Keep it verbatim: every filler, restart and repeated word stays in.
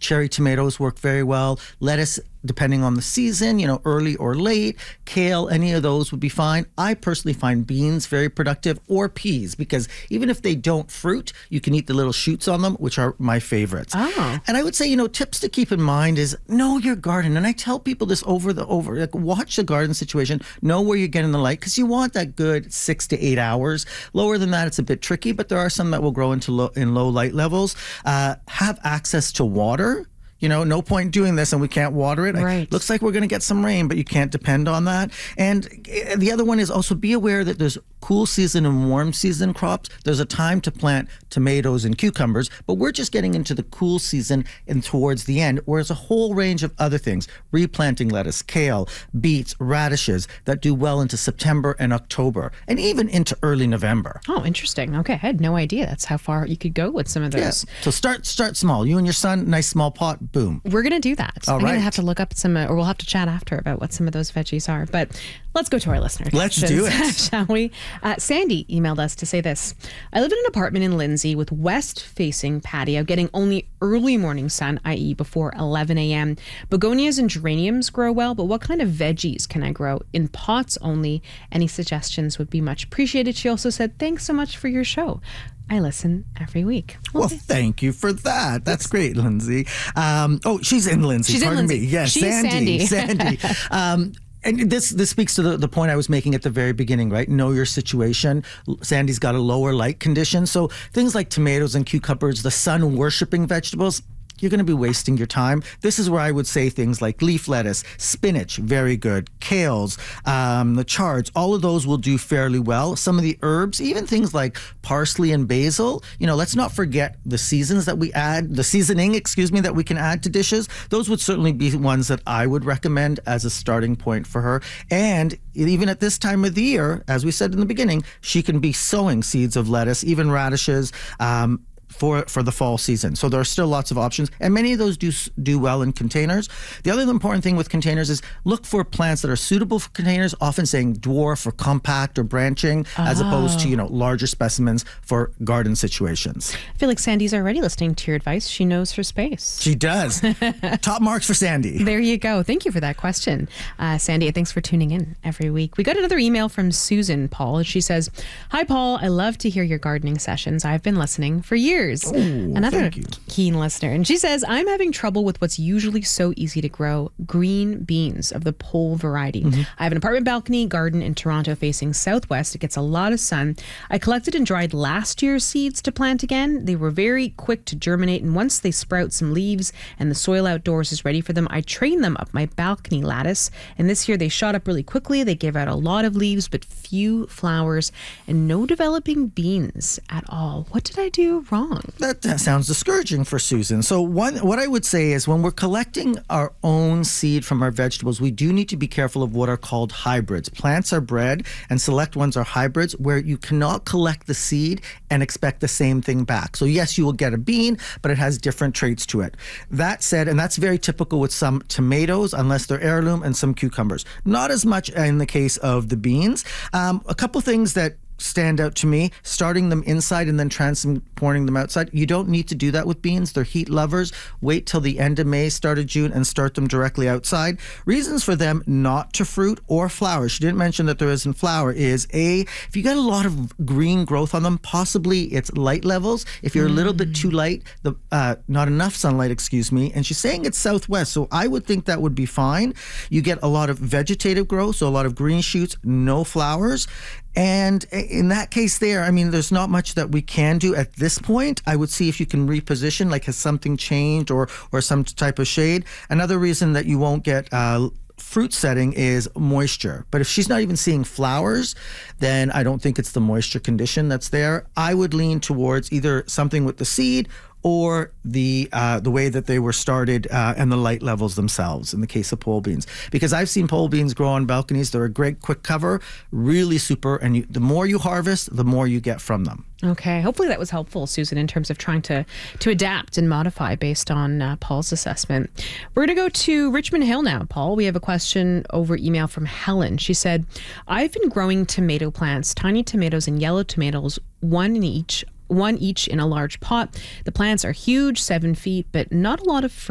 cherry tomatoes work very well. Lettuce, depending on the season, you know, early or late. Kale, any of those would be fine. I personally find beans very productive, or peas, because even if they don't fruit, you can eat the little shoots on them, which are my favorites. Oh. And I would say, you know, tips to keep in mind is know your garden. And I tell people this over the over, like watch the garden situation, know where you're getting the light, because you want that good six to eight hours. Lower than that, it's a bit tricky, but there are some that will grow into low, in low light levels. Uh, have access to water. You know, no point doing this and we can't water it. Right. Looks like we're going to get some rain, but you can't depend on that. And the other one is also be aware that there's cool season and warm season crops. There's a time to plant tomatoes and cucumbers, but we're just getting into the cool season and towards the end, whereas a whole range of other things, replanting lettuce, kale, beets, radishes, that do well into September and October, and even into early November. Oh, interesting. Okay, I had no idea that's how far you could go with some of those. Yeah. So start start small. You and your son, nice small pot, boom. We're going to do that. All I'm going right. to have to look up some, uh, or we'll have to chat after about what some of those veggies are. But let's go to our listener Let's questions, do it. shall we? Uh, Sandy emailed us to say this. I live in an apartment in Lindsay with west-facing patio, getting only early morning sun, that is before eleven a.m. Begonias and geraniums grow well, but what kind of veggies can I grow? In pots only. Any suggestions would be much appreciated. She also said, thanks so much for your show. I listen every week. Well, thank you for that. That's great, Lindsay. Um, oh, she's in Lindsay. She's in Pardon Lindsay. me. Yes, She's Sandy. Sandy. Sandy. Um, and this this speaks to the, the point I was making at the very beginning, right? Know your situation. Sandy's got a lower light condition. So things like tomatoes and cucumbers, the sun-worshipping vegetables, you're going to be wasting your time. This is where I would say things like leaf lettuce, spinach, very good, kales, um, the chards, all of those will do fairly well. Some of the herbs, even things like parsley and basil, you know, let's not forget the seasons that we add, the seasoning, excuse me, that we can add to dishes. Those would certainly be ones that I would recommend as a starting point for her. And even at this time of the year, as we said in the beginning, she can be sowing seeds of lettuce, even radishes, um, for for the fall season. So there are still lots of options, and many of those do do well in containers. The other important thing with containers is look for plants that are suitable for containers, often saying dwarf or compact or branching, oh. as opposed to, you know, larger specimens for garden situations. I feel like Sandy's already listening to your advice. She knows her space. She does. Top marks for Sandy. There you go. Thank you for that question, uh, Sandy. Thanks for tuning in every week. We got another email from Susan Paul. She says, hi, Paul. I love to hear your gardening sessions. I've been listening for years. Ooh, Another keen listener. And she says, I'm having trouble with what's usually so easy to grow, green beans of the pole variety. Mm-hmm. I have an apartment balcony garden in Toronto facing southwest. It gets a lot of sun. I collected and dried last year's seeds to plant again. They were very quick to germinate, and once they sprout some leaves and the soil outdoors is ready for them, I train them up my balcony lattice. And this year they shot up really quickly. They gave out a lot of leaves, but few flowers and no developing beans at all. What did I do wrong? That, that sounds discouraging for Susan. So one, what I would say is when we're collecting our own seed from our vegetables, we do need to be careful of what are called hybrids. Plants are bred and select ones are hybrids where you cannot collect the seed and expect the same thing back. So yes, you will get a bean, but it has different traits to it. That said, and that's very typical with some tomatoes, unless they're heirloom, and some cucumbers. Not as much in the case of the beans. Um, a couple things that stand out to me, starting them inside and then transporting them outside. You don't need to do that with beans. They're heat lovers. Wait till the end of May, start of June, and start them directly outside. Reasons for them not to fruit or flower. She didn't mention that there isn't flower is A, if you got a lot of green growth on them, possibly it's light levels. If you're mm. a little bit too light, the uh, not enough sunlight, excuse me, and she's saying it's southwest, so I would think that would be fine. You get a lot of vegetative growth, so a lot of green shoots, no flowers. And in that case there, I mean, there's not much that we can do at this point. I would see if you can reposition, like has something changed or or some type of shade. Another reason that you won't get uh, fruit setting is moisture. But if she's not even seeing flowers, then I don't think it's the moisture condition that's there. I would lean towards either something with the seed or the uh, the way that they were started uh, and the light levels themselves in the case of pole beans. Because I've seen pole beans grow on balconies. They're a great quick cover, really super. And you, the more you harvest, the more you get from them. Okay. Hopefully that was helpful, Susan, in terms of trying to, to adapt and modify based on uh, Paul's assessment. We're going to go to Richmond Hill now, Paul. We have a question over email from Helen. She said, I've been growing tomato plants, tiny tomatoes and yellow tomatoes, one in each one each in a large pot. The plants are huge, seven feet, but not a lot of fruit.